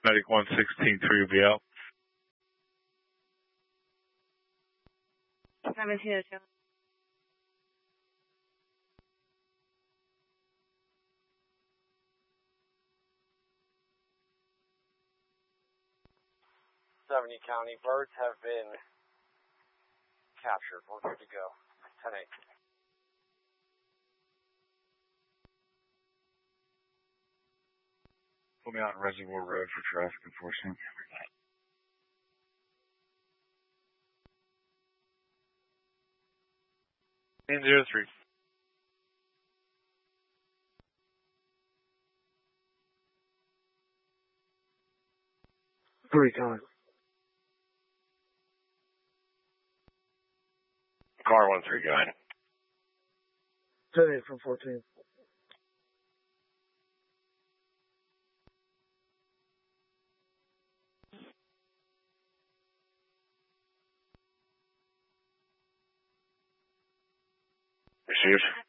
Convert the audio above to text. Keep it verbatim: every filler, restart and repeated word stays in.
Medic one sixteen three will be out. seventeen oh two. seventy County, birds have been captured. We're good to go. ten eight. Put me on Reservoir Road for traffic enforcement. ten zero three. Three times. Car one three, go ahead. ten eight from fourteen. Received.